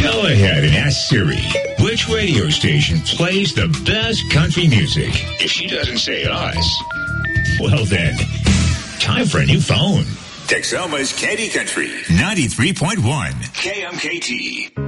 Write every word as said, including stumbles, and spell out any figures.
Go ahead and ask Siri which radio station plays the best country music. If she doesn't say us, well then, time for a new phone. Texoma's Candy Country, ninety-three point one K M K T.